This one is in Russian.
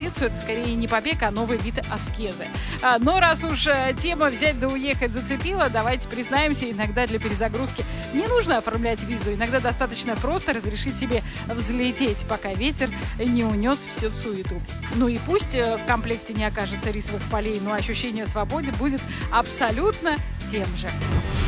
границу, это скорее не побег, а новый вид аскезы. Но раз уж тема «взять да уехать» зацепила, давайте признаемся, иногда для перезагрузки не нужно оформлять визу. Иногда достаточно просто разрешить себе взлететь, пока ветер не унес все в суету. Ну и пусть в комплекте не окажется рисовых полей, но ощущение свободы будет абсолютно тем же.